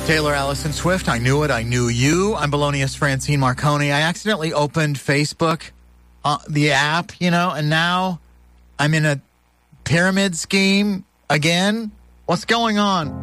Taylor Allison Swift, I knew it, I knew you. I'm Belonius Francine Marconi. I accidentally opened Facebook, the app, and now I'm in a pyramid scheme again. What's going on?